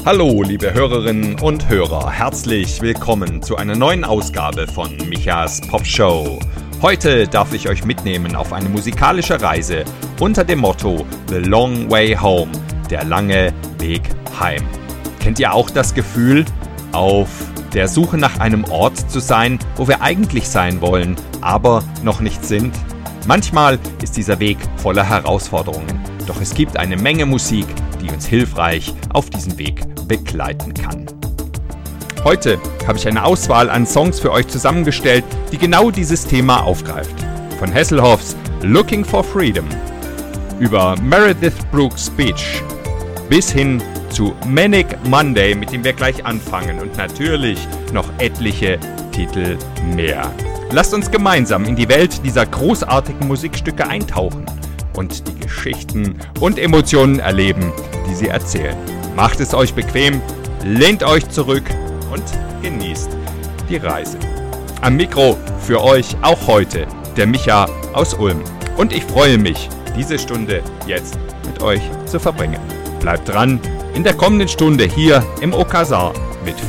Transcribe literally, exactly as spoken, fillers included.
Hallo, liebe Hörerinnen und Hörer, herzlich willkommen zu einer neuen Ausgabe von Michas Popshow. Heute darf ich euch mitnehmen auf eine musikalische Reise unter dem Motto The Long Way Home, der lange Weg heim. Kennt ihr auch das Gefühl, auf der Suche nach einem Ort zu sein, wo wir eigentlich sein wollen, aber noch nicht sind? Manchmal ist dieser Weg voller Herausforderungen, doch es gibt eine Menge Musik, die uns hilfreich auf diesem Weg begleiten kann. Heute habe ich eine Auswahl an Songs für euch zusammengestellt, die genau dieses Thema aufgreift. Von Hasselhoffs Looking for Freedom über Meredith Brooks Beach bis hin zu Manic Monday, mit dem wir gleich anfangen, und natürlich noch etliche Titel mehr. Lasst uns gemeinsam in die Welt dieser großartigen Musikstücke eintauchen und die Geschichten und Emotionen erleben, die sie erzählen. Macht es euch bequem, lehnt euch zurück und genießt die Reise. Am Mikro für euch auch heute der Micha aus Ulm. Und ich freue mich, diese Stunde jetzt mit euch zu verbringen. Bleibt dran, in der kommenden Stunde hier im Okazar